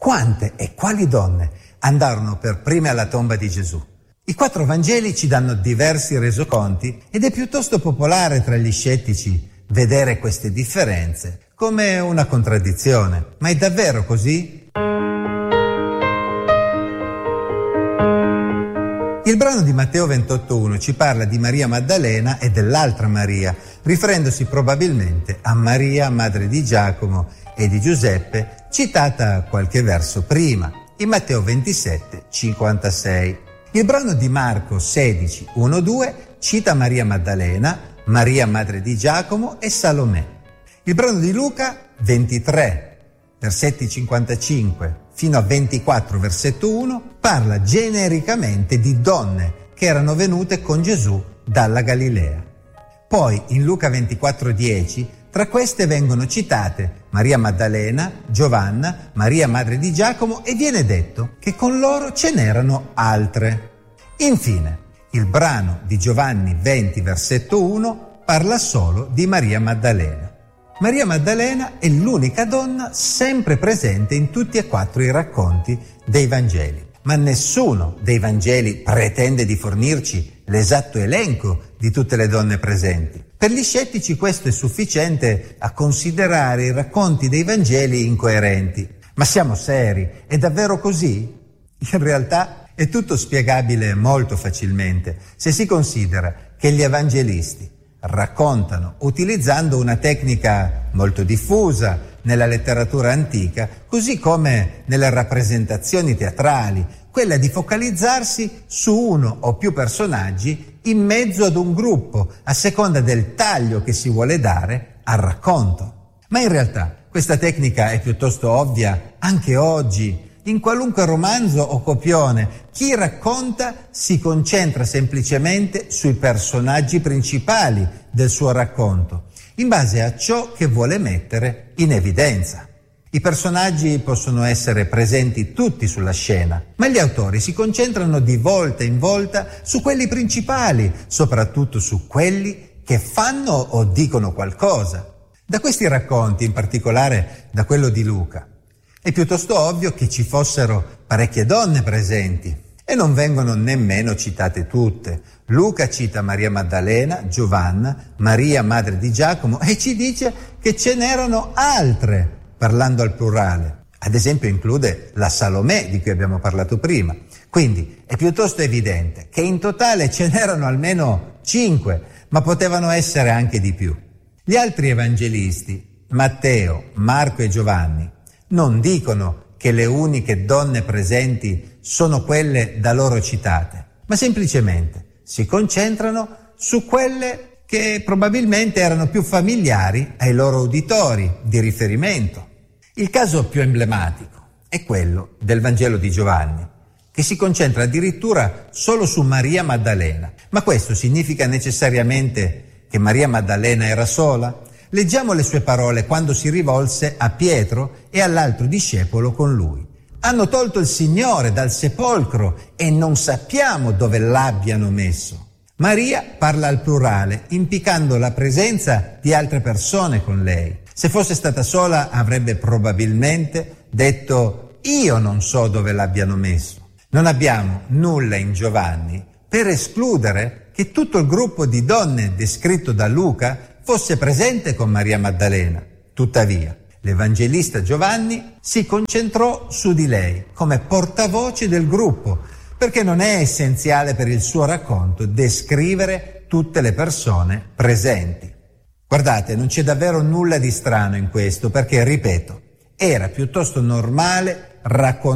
quante e quali donne andarono per prime alla tomba di Gesù? I 4 Vangeli ci danno diversi resoconti ed è piuttosto popolare tra gli scettici vedere queste differenze come una contraddizione. Ma è davvero così? Il brano di Matteo 28,1 ci parla di Maria Maddalena e dell'altra Maria, riferendosi probabilmente a Maria, madre di Giacomo e di Giuseppe, citata qualche verso prima, in Matteo 27,56. Il brano di Marco 16,1-2 cita Maria Maddalena, Maria, madre di Giacomo e Salomè. Il brano di Luca 23, versetti 55 fino a 24, versetto 1, parla genericamente di donne che erano venute con Gesù dalla Galilea. Poi in Luca 24,10 tra queste vengono citate Maria Maddalena, Giovanna, Maria madre di Giacomo e viene detto che con loro ce n'erano altre. Infine, il brano di Giovanni 20, versetto 1 parla solo di Maria Maddalena. Maria Maddalena è l'unica donna sempre presente in tutti e 4 i racconti dei Vangeli, ma nessuno dei Vangeli pretende di fornirci l'esatto elenco di tutte le donne presenti. Per gli scettici questo è sufficiente a considerare i racconti dei Vangeli incoerenti. Ma siamo seri? È davvero così? In realtà è tutto spiegabile molto facilmente se si considera che gli evangelisti raccontano utilizzando una tecnica molto diffusa nella letteratura antica, così come nelle rappresentazioni teatrali, quella di focalizzarsi su uno o più personaggi in mezzo ad un gruppo, a seconda del taglio che si vuole dare al racconto. Ma in realtà questa tecnica è piuttosto ovvia anche oggi. In qualunque romanzo o copione, chi racconta si concentra semplicemente sui personaggi principali del suo racconto, in base a ciò che vuole mettere in evidenza. I personaggi possono essere presenti tutti sulla scena, ma gli autori si concentrano di volta in volta su quelli principali, soprattutto su quelli che fanno o dicono qualcosa. Da questi racconti, in particolare da quello di Luca, è piuttosto ovvio che ci fossero parecchie donne presenti e non vengono nemmeno citate tutte. Luca cita Maria Maddalena, Giovanna, Maria madre di Giacomo e ci dice che ce n'erano altre, parlando al plurale. Ad esempio include la Salomè di cui abbiamo parlato prima. Quindi è piuttosto evidente che in totale ce n'erano almeno 5, ma potevano essere anche di più. Gli altri evangelisti, Matteo, Marco e Giovanni, non dicono che le uniche donne presenti sono quelle da loro citate, ma semplicemente si concentrano su quelle che probabilmente erano più familiari ai loro uditori di riferimento. Il caso più emblematico è quello del Vangelo di Giovanni, che si concentra addirittura solo su Maria Maddalena. Ma questo significa necessariamente che Maria Maddalena era sola? Leggiamo le sue parole quando si rivolse a Pietro e all'altro discepolo con lui. Hanno tolto il Signore dal sepolcro e non sappiamo dove l'abbiano messo. Maria parla al plurale, implicando la presenza di altre persone con lei. Se fosse stata sola avrebbe probabilmente detto: io non so dove l'abbiano messo. Non abbiamo nulla in Giovanni per escludere che tutto il gruppo di donne descritto da Luca fosse presente con Maria Maddalena. Tuttavia, l'evangelista Giovanni si concentrò su di lei come portavoce del gruppo, perché non è essenziale per il suo racconto descrivere tutte le persone presenti. Guardate, non c'è davvero nulla di strano in questo, perché, ripeto, era piuttosto normale raccontare